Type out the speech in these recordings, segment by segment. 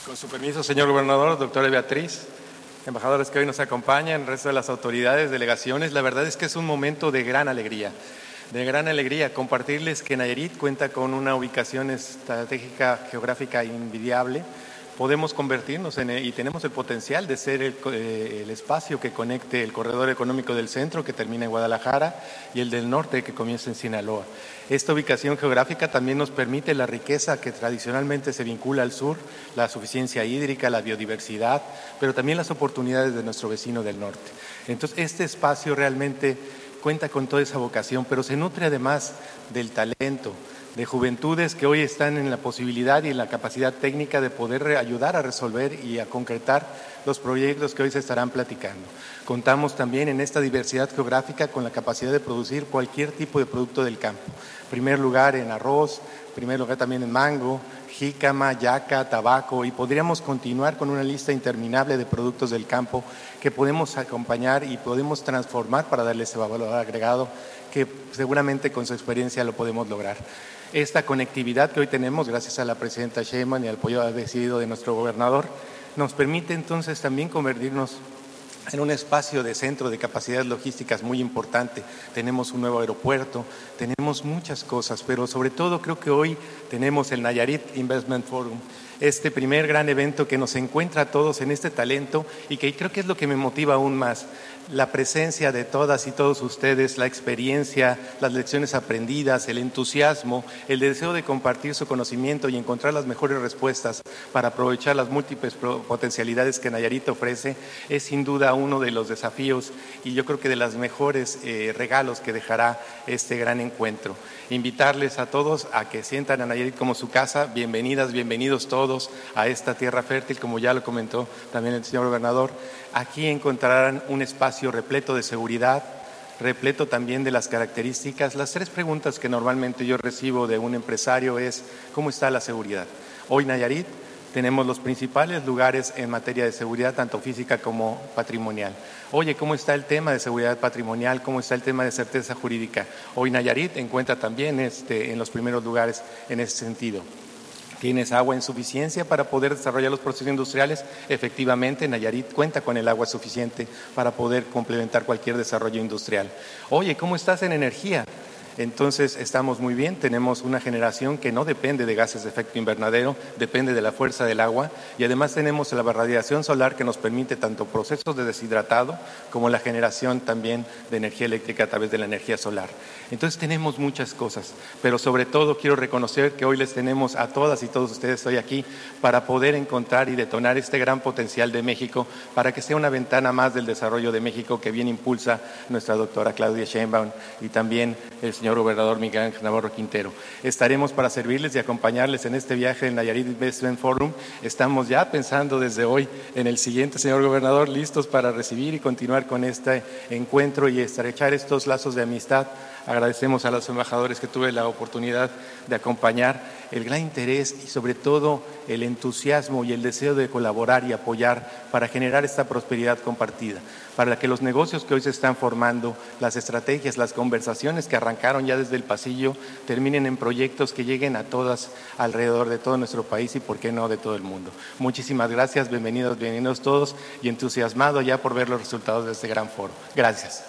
Con su permiso, señor gobernador, doctora Beatriz, embajadores que hoy nos acompañan, el resto de las autoridades, delegaciones, la verdad es que es un momento de gran alegría compartirles que Nayarit cuenta con una ubicación estratégica geográfica invidiable. Podemos convertirnos y tenemos el potencial de ser el espacio que conecte el corredor económico del centro, que termina en Guadalajara, y el del norte, que comienza en Sinaloa. Esta ubicación geográfica también nos permite la riqueza que tradicionalmente se vincula al sur, la suficiencia hídrica, la biodiversidad, pero también las oportunidades de nuestro vecino del norte. Entonces, este espacio realmente cuenta con toda esa vocación, pero se nutre además del talento, de juventudes que hoy están en la posibilidad y en la capacidad técnica de poder ayudar a resolver y a concretar los proyectos que hoy se estarán platicando. Contamos también en esta diversidad geográfica con la capacidad de producir cualquier tipo de producto del campo. En primer lugar en arroz, en primer lugar también en mango, jícama, yaca, tabaco, y podríamos continuar con una lista interminable de productos del campo que podemos acompañar y podemos transformar para darle ese valor agregado que seguramente con su experiencia lo podemos lograr. Esta conectividad que hoy tenemos, gracias a la presidenta Sheinbaum y al apoyo decidido de nuestro gobernador, nos permite entonces también convertirnos en un espacio de centro de capacidades logísticas muy importante. Tenemos un nuevo aeropuerto, tenemos muchas cosas, pero sobre todo creo que hoy tenemos el Nayarit Investment Forum, este primer gran evento que nos encuentra a todos en este talento y que creo que es lo que me motiva aún más. La presencia de todas y todos ustedes, la experiencia, las lecciones aprendidas, el entusiasmo, el deseo de compartir su conocimiento y encontrar las mejores respuestas para aprovechar las múltiples potencialidades que Nayarit ofrece, es sin duda uno de los desafíos y yo creo que de los mejores regalos que dejará este gran encuentro. Invitarles a todos a que sientan a Nayarit como su casa. Bienvenidas, bienvenidos todos a esta tierra fértil, como ya lo comentó también el señor gobernador. Aquí encontrarán un espacio repleto de seguridad, repleto también de las características. Las tres preguntas que normalmente yo recibo de un empresario es: ¿cómo está la seguridad? Hoy Nayarit tenemos los principales lugares en materia de seguridad, tanto física como patrimonial. Oye, ¿cómo está el tema de seguridad patrimonial? ¿Cómo está el tema de certeza jurídica? Hoy Nayarit encuentra también en los primeros lugares en ese sentido. ¿Tienes agua en suficiencia para poder desarrollar los procesos industriales? Efectivamente, Nayarit cuenta con el agua suficiente para poder complementar cualquier desarrollo industrial. Oye, ¿cómo estás en energía? Entonces estamos muy bien, tenemos una generación que no depende de gases de efecto invernadero, depende de la fuerza del agua y además tenemos la radiación solar que nos permite tanto procesos de deshidratado como la generación también de energía eléctrica a través de la energía solar. Entonces tenemos muchas cosas, pero sobre todo quiero reconocer que hoy les tenemos a todas y todos ustedes hoy aquí para poder encontrar y detonar este gran potencial de México para que sea una ventana más del desarrollo de México que bien impulsa nuestra doctora Claudia Sheinbaum y también el señor gobernador Miguel Ángel Navarro Quintero. Estaremos para servirles y acompañarles en este viaje del Nayarit Investment Forum. Estamos ya pensando desde hoy en el siguiente, señor gobernador, listos para recibir y continuar con este encuentro y estrechar estos lazos de amistad. Agradecemos a los embajadores que tuve la oportunidad de acompañar, el gran interés y sobre todo el entusiasmo y el deseo de colaborar y apoyar para generar esta prosperidad compartida, para que los negocios que hoy se están formando, las estrategias, las conversaciones que arrancaron ya desde el pasillo, terminen en proyectos que lleguen a todas alrededor de todo nuestro país y por qué no de todo el mundo. Muchísimas gracias, bienvenidos todos y entusiasmado ya por ver los resultados de este gran foro. Gracias.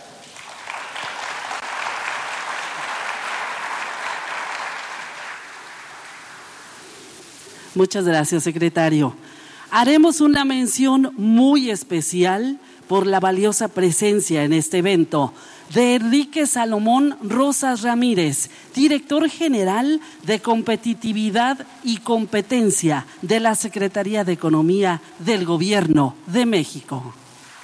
Muchas gracias, secretario. Haremos una mención muy especial por la valiosa presencia en este evento de Enrique Salomón Rosas Ramírez, director general de Competitividad y Competencia de la Secretaría de Economía del Gobierno de México.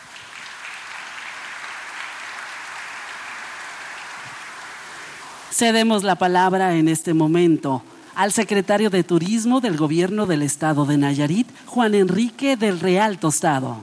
Cedemos la palabra en este momento al secretario de Turismo del Gobierno del Estado de Nayarit, Juan Enrique del Real Tostado.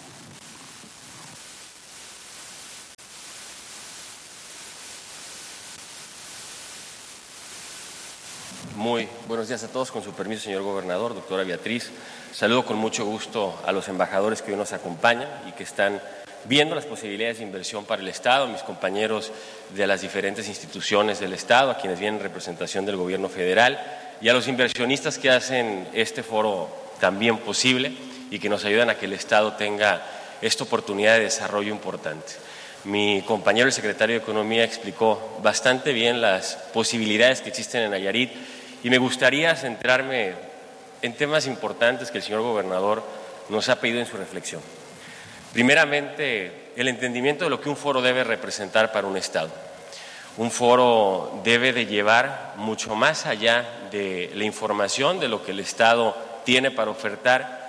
Muy buenos días a todos. Con su permiso, señor gobernador, doctora Beatriz. Saludo con mucho gusto a los embajadores que hoy nos acompañan y que están viendo las posibilidades de inversión para el Estado, a mis compañeros de las diferentes instituciones del Estado, a quienes vienen en representación del gobierno federal y a los inversionistas que hacen este foro también posible y que nos ayudan a que el Estado tenga esta oportunidad de desarrollo importante. Mi compañero, el secretario de Economía, explicó bastante bien las posibilidades que existen en Nayarit y me gustaría centrarme en temas importantes que el señor gobernador nos ha pedido en su reflexión. Primeramente, el entendimiento de lo que un foro debe representar para un Estado. Un foro debe de llevar mucho más allá de la información de lo que el Estado tiene para ofertar,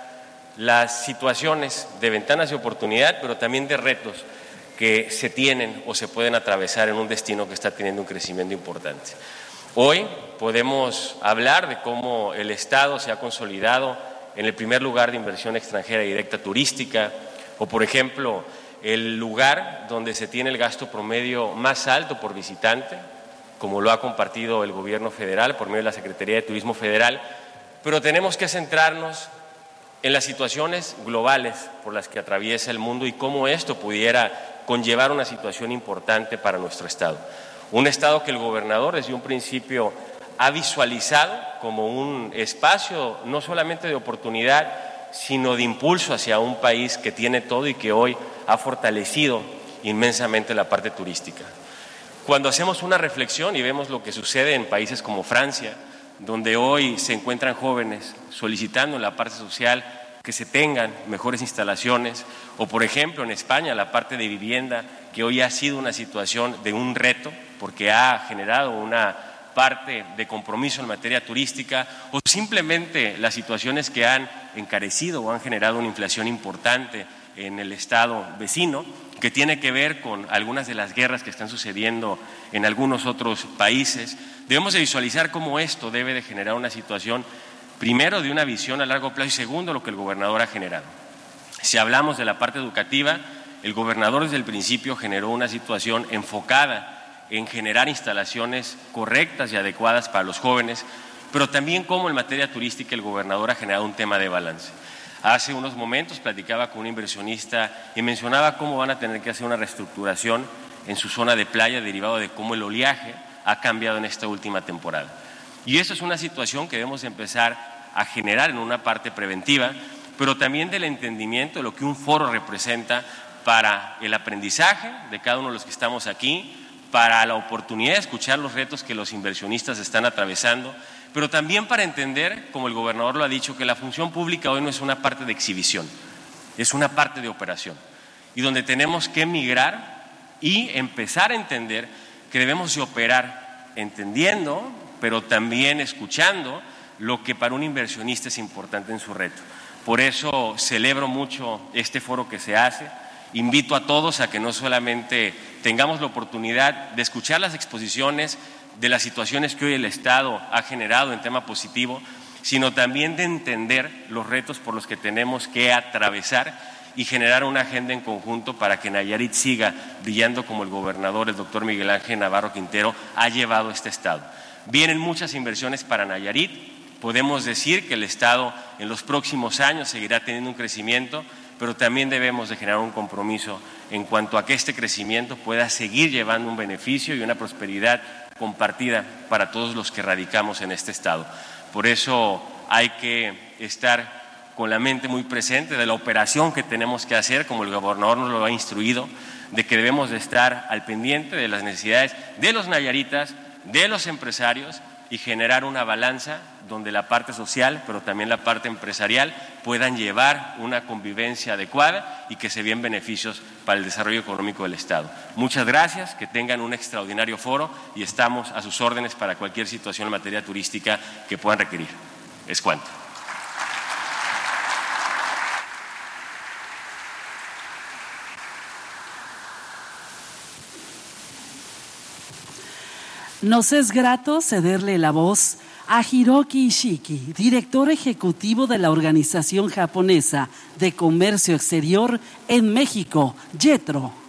las situaciones de ventanas de oportunidad, pero también de retos que se tienen o se pueden atravesar en un destino que está teniendo un crecimiento importante. Hoy podemos hablar de cómo el Estado se ha consolidado en el primer lugar de inversión extranjera directa turística, o por ejemplo, el lugar donde se tiene el gasto promedio más alto por visitante, como lo ha compartido el gobierno federal por medio de la Secretaría de Turismo Federal, pero tenemos que centrarnos en las situaciones globales por las que atraviesa el mundo y cómo esto pudiera conllevar una situación importante para nuestro Estado. Un Estado que el gobernador desde un principio ha visualizado como un espacio no solamente de oportunidad, sino de impulso hacia un país que tiene todo y que hoy ha fortalecido inmensamente la parte turística. Cuando hacemos una reflexión y vemos lo que sucede en países como Francia, donde hoy se encuentran jóvenes solicitando en la parte social que se tengan mejores instalaciones, o por ejemplo en España la parte de vivienda, que hoy ha sido una situación de un reto porque ha generado una parte de compromiso en materia turística, o simplemente las situaciones que han encarecido o han generado una inflación importante en el estado vecino, que tiene que ver con algunas de las guerras que están sucediendo en algunos otros países. Debemos de visualizar cómo esto debe de generar una situación, primero, de una visión a largo plazo y segundo, lo que el gobernador ha generado. Si hablamos de la parte educativa, el gobernador desde el principio generó una situación enfocada en generar instalaciones correctas y adecuadas para los jóvenes, pero también como en materia turística el gobernador ha generado un tema de balance. Hace unos momentos platicaba con un inversionista y mencionaba cómo van a tener que hacer una reestructuración en su zona de playa derivado de cómo el oleaje ha cambiado en esta última temporada. Y eso es una situación que debemos empezar a generar en una parte preventiva, pero también del entendimiento de lo que un foro representa para el aprendizaje de cada uno de los que estamos aquí, para la oportunidad de escuchar los retos que los inversionistas están atravesando, pero también para entender, como el gobernador lo ha dicho, que la función pública hoy no es una parte de exhibición, es una parte de operación, y donde tenemos que migrar y empezar a entender que debemos de operar entendiendo, pero también escuchando lo que para un inversionista es importante en su reto. Por eso celebro mucho este foro que se hace. Invito a todos a que no solamente tengamos la oportunidad de escuchar las exposiciones de las situaciones que hoy el Estado ha generado en tema positivo, sino también de entender los retos por los que tenemos que atravesar y generar una agenda en conjunto para que Nayarit siga brillando como el gobernador, el doctor Miguel Ángel Navarro Quintero, ha llevado este Estado. Vienen muchas inversiones para Nayarit. Podemos decir que el Estado en los próximos años seguirá teniendo un crecimiento, pero también debemos de generar un compromiso en cuanto a que este crecimiento pueda seguir llevando un beneficio y una prosperidad compartida para todos los que radicamos en este Estado. Por eso hay que estar con la mente muy presente de la operación que tenemos que hacer, como el gobernador nos lo ha instruido, de que debemos de estar al pendiente de las necesidades de los nayaritas, de los empresarios, y generar una balanza donde la parte social, pero también la parte empresarial puedan llevar una convivencia adecuada y que se vean beneficios para el desarrollo económico del Estado. Muchas gracias, que tengan un extraordinario foro y estamos a sus órdenes para cualquier situación en materia turística que puedan requerir. Es cuanto. Nos es grato cederle la voz a Hiroki Ishiki, director ejecutivo de la Organización Japonesa de Comercio Exterior en México, JETRO.